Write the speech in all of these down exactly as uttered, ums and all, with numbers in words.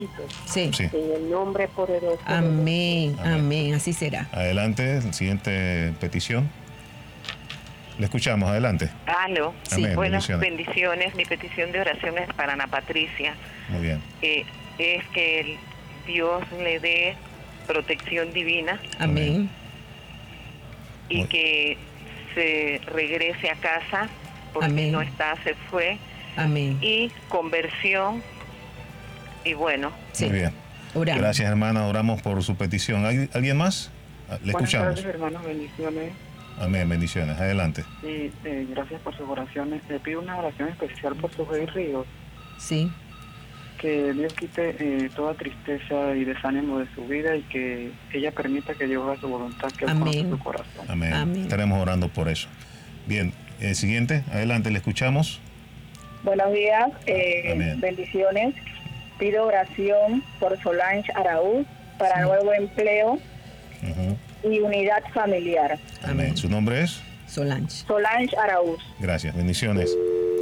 Sí. Sí. En el nombre poderoso. Amén, Amén. amén, así será. Adelante, siguiente petición. Le escuchamos, adelante. Aló, Sí. Amén, buenas bendiciones. bendiciones. Mi petición de oración es para Ana Patricia. Muy bien. Eh, es que el Dios le dé protección divina Amén. y Muy- que se regrese a casa, porque Amén. no está, se fue, Amén. y conversión, y bueno, Sí. Muy bien. Oramos. Gracias, hermana. Oramos por su petición. ¿Hay- ¿Alguien más? Ah, Le Buenas escuchamos. tardes, hermanos, bendiciones. Amén, bendiciones. Adelante. Y eh, gracias por sus oraciones. Le pido una oración especial por su rey Ríos. Sí. Que Dios quite eh, toda tristeza y desánimo de su vida y que ella permita que Dios haga su voluntad, que Él Amén. conoce su corazón. Amén. Amén. Estaremos orando por eso. Bien, eh, siguiente. Adelante, le escuchamos. Buenos días, eh, Amén. bendiciones. Pido oración por Solange Araúz para Sí. nuevo empleo Ujú. y unidad familiar. Amén. Amén. ¿Su nombre es? Solange. Solange Araúz. Gracias, bendiciones.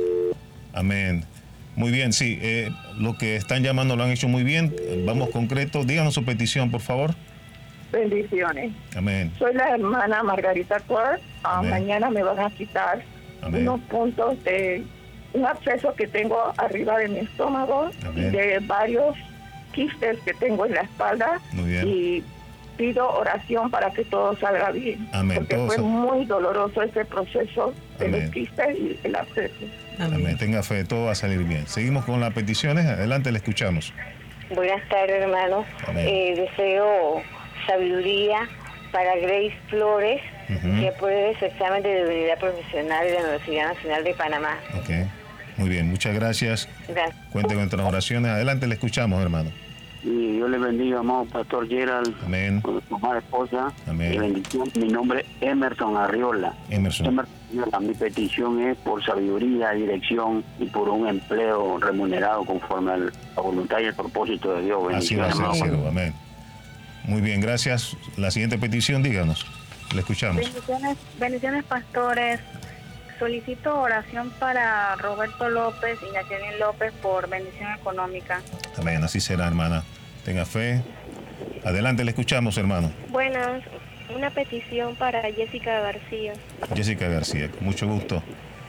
Amén. Muy bien, sí, eh, lo que están llamando lo han hecho muy bien. Eh, Vamos concreto. Díganos su petición, por favor. Bendiciones. Amén. Soy la hermana Margarita Cuart. Ah, Amén. mañana me van a quitar Amén. unos puntos de un absceso que tengo arriba de mi estómago, Amén. de varios quistes que tengo en la espalda. Muy bien. Y pido oración para que todo salga bien. Amén. Porque Todo fue sal- muy doloroso ese proceso de Amén. los quistes y el absceso. Amén. Amén. Tenga fe, todo va a salir bien. Seguimos con las peticiones. Adelante, le escuchamos. Buenas tardes, hermanos. Amén. Eh, deseo sabiduría para Grace Flores, Ujú. que apruebe su examen de debilidad profesional de la Universidad Nacional de Panamá. Ok. Muy bien, muchas gracias. Gracias. Cuente con nuestras oraciones. Adelante, le escuchamos, hermano. Y Dios le bendiga, amado Pastor Gerald, Amén. con su amada esposa. Amén. Y bendición. Mi nombre es Emerson Arriola. Emerson. Emerson Arriola, mi petición es por sabiduría, dirección y por un empleo remunerado conforme a la voluntad y el propósito de Dios. Así va a ser, Bendiciones, amado. siervo. Amén. Muy bien, gracias. La siguiente petición, díganos. Le escuchamos. Bendiciones, bendiciones pastores. Solicito oración para Roberto López y Jacqueline López por bendición económica. Amén, así será, hermana. Tenga fe. Adelante, le escuchamos, hermano. Buenas, una petición para Jessica García, Jessica García, con mucho gusto.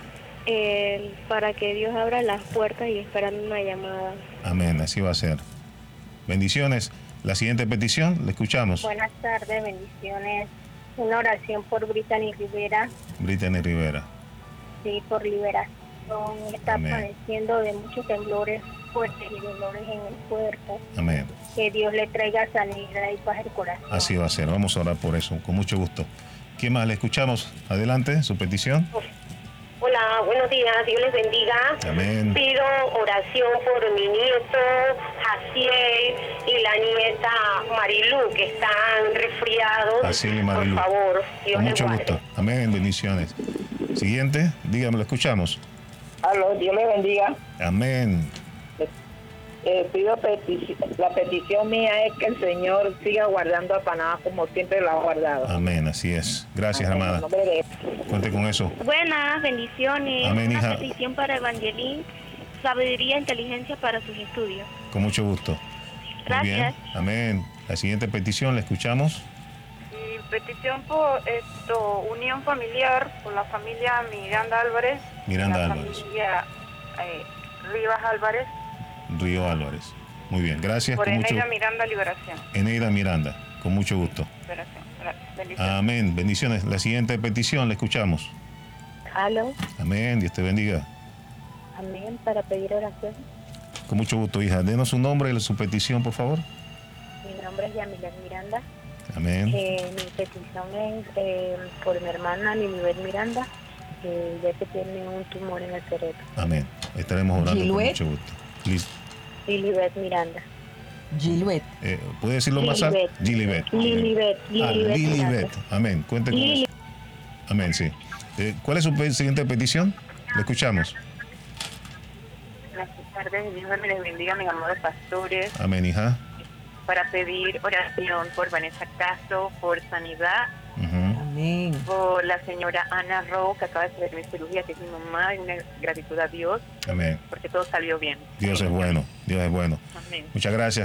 eh, para que Dios abra las puertas y esperando una llamada. Amén, así va a ser. Bendiciones. La siguiente petición, le escuchamos. Buenas tardes, bendiciones. Una oración por Brittany Rivera, Brittany Rivera. sí, por liberación. Está Amén. padeciendo de muchos temblores fuertes y dolores en el cuerpo. Amén. Que Dios le traiga sanidad y paz al corazón. Así va a ser. Vamos a orar por eso, con mucho gusto. ¿Quién más le escuchamos? Adelante, su petición. Hola, buenos días, Dios les bendiga. Amén. Pido oración por mi nieto Jaciel y la nieta Marilu, que están resfriados. Jaciel y Marilu. Por favor, Dios Con les mucho guarde. gusto. Amén, bendiciones. Siguiente, dígame, lo escuchamos. Aló, Dios le bendiga. Amén. Eh, pido petici- la petición mía es que el Señor siga guardando a Panamá como siempre lo ha guardado. Amén, así es. Gracias, En el hermana. nombre de- Cuente con eso. Buenas, bendiciones. Amén, Una hija. petición para Evangeline, sabiduría e inteligencia para sus estudios. Con mucho gusto. Muy bien. Gracias. Amén. La siguiente petición, ¿la escuchamos? Y petición por esto, unión familiar por la familia Miranda Álvarez, Miranda la Álvarez. familia eh, Rivas Álvarez, Río Álvarez. Muy bien, gracias. por Con mucho... Eneida Miranda Liberación. Eneida Miranda, con mucho gusto. Liberación. Gracias. Bendiciones. Amén. Bendiciones. La siguiente petición, la escuchamos. Aló, Amén. Dios te bendiga. amén, para pedir oración. Con mucho gusto, hija. Denos su nombre y su petición, por favor. Mi nombre es Yamilet Miranda. Amén. Eh, mi petición es eh, por mi hermana Lilibet Miranda, eh, ya que tiene un tumor en el cerebro. Amén. Estaremos orando con Giluet. mucho gusto. Liz, Lilibet Miranda. Giluet. eh, ¿puede decirlo más alto? Lilibet. Gilibet. Lilibet. Ah, Lilibet Lilibet. Miranda. Amén. Cuente con Lili- eso. Amén, sí. Eh, ¿Cuál es su pe- siguiente petición? Le escuchamos. Buenas tardes, Dios me les bendiga, mis amados pastores, Amén, hija. para pedir oración por Vanessa Castro, por sanidad, Ujú. Amén. por la señora Ana Rowe, que acaba de hacer mi cirugía, que es mi mamá, y una gratitud a Dios, Amén. porque todo salió bien. Dios es bueno. Dios es bueno. Amén. Muchas gracias.